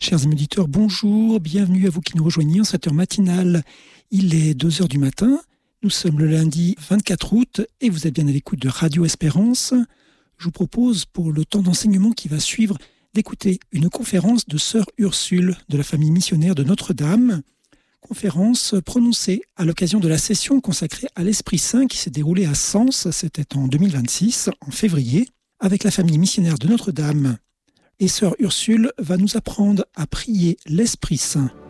chers auditeurs, bonjour, bienvenue à vous qui nous rejoignez en cette heure matinale. Il est 2h du matin, nous sommes le lundi 24 août et vous êtes bien à l'écoute de Radio Espérance. Je vous propose pour le temps d'enseignement qui va suivre d'écouter une conférence de sœur Ursule de la famille missionnaire de Notre-Dame. Conférence prononcée à l'occasion de la session consacrée à l'Esprit Saint qui s'est déroulée à Sens, c'était en 2026, en février, avec la famille missionnaire de Notre-Dame. Et sœur Ursule va nous apprendre à prier l'Esprit Saint.